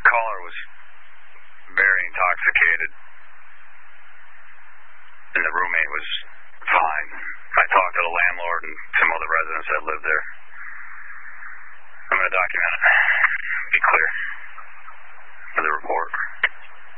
caller was very intoxicated, and the roommate was fine. I talked to the landlord and some other residents that lived there. I'm going to document it. Be clear for the report.